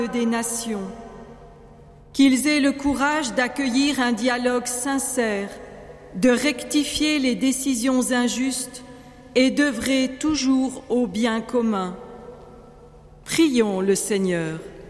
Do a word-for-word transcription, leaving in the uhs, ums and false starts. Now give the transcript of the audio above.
des nations, qu'ils aient le courage d'accueillir un dialogue sincère, de rectifier les décisions injustes et d'œuvrer toujours au bien commun. Prions le Seigneur.